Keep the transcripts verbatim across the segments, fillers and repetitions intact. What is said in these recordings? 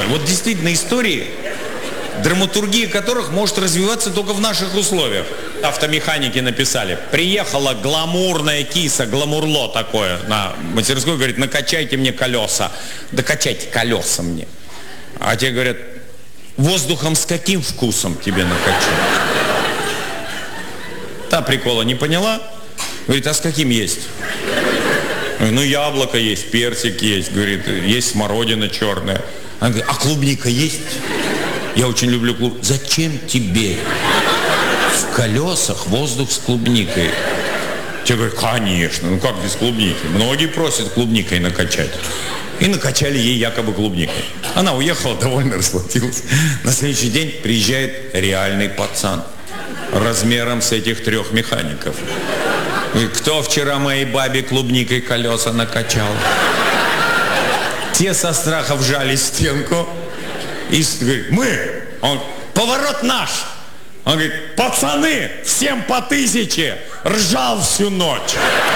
мой, вот действительно истории, драматургия которых может развиваться только в наших условиях. Автомеханики написали: приехала гламурная киса, гламурло такое на мастерскую, говорит: накачайте мне колеса. Да качайте колеса мне. А те говорят: воздухом с каким вкусом тебе накачать? Та прикола не поняла. Говорит: а с каким есть? Ну, яблоко есть, персик есть, говорит, есть смородина черная. Она говорит: а клубника есть? Я очень люблю клубнику. Зачем тебе в колесах воздух с клубникой? Те говорят: конечно, ну как без клубники? Многие просят клубникой накачать. И накачали ей якобы клубникой. Она уехала, довольно расплатилась. На следующий день приезжает реальный пацан размером с этих трех механиков. И кто вчера моей бабе клубникой колеса накачал? Те со страха вжали стенку и говорит: мы. Он: поворот наш. Он говорит: пацаны, всем по тысяче. Ржал всю ночь.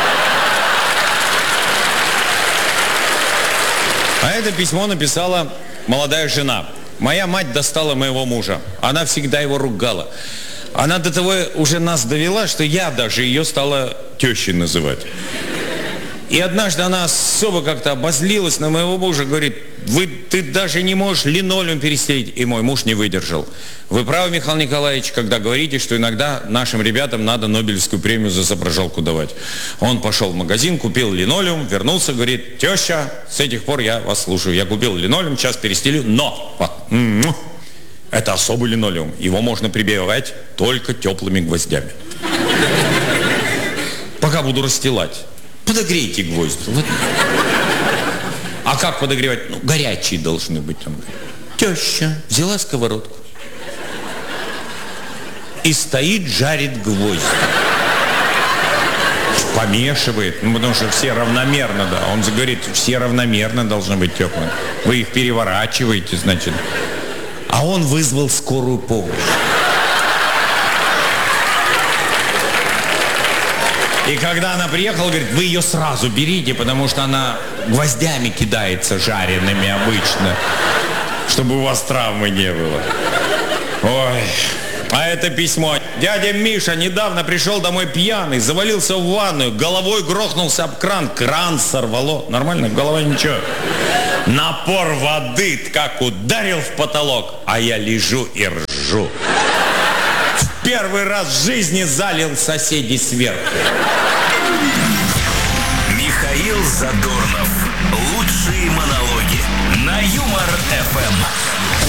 А это письмо написала молодая жена. Моя мать достала моего мужа. Она всегда его ругала. Она до того уже нас довела, что я даже ее стала тещей называть. И однажды она особо как-то обозлилась на моего мужа, говорит: Вы, ты даже не можешь линолеум перестелить. И мой муж не выдержал. Вы правы, Михаил Николаевич, когда говорите, что иногда нашим ребятам надо Нобелевскую премию за соображалку давать. Он пошел в магазин, купил линолеум, вернулся, говорит: теща, с этих пор я вас слушаю. Я купил линолеум, сейчас перестелю, но это особый линолеум. Его можно прибивать только теплыми гвоздями. Пока буду расстилать, подогрейте гвозди. Вот. А как подогревать? Ну, горячие должны быть. Там. Теща взяла сковородку и стоит, жарит гвозди. Помешивает, ну, потому что все равномерно, да. Он говорит: все равномерно должны быть теплые. Вы их переворачиваете, значит. А он вызвал скорую помощь. И когда она приехала, говорит: вы ее сразу берите, потому что она гвоздями кидается жареными обычно, чтобы у вас травмы не было. Ой, а это письмо. Дядя Миша недавно пришел домой пьяный, завалился в ванную, головой грохнулся об кран, кран сорвало. Нормально? Голова ничего. Напор воды как ударил в потолок, а я лежу и ржу. В первый раз в жизни залил соседей сверху. Михаил Задорнов.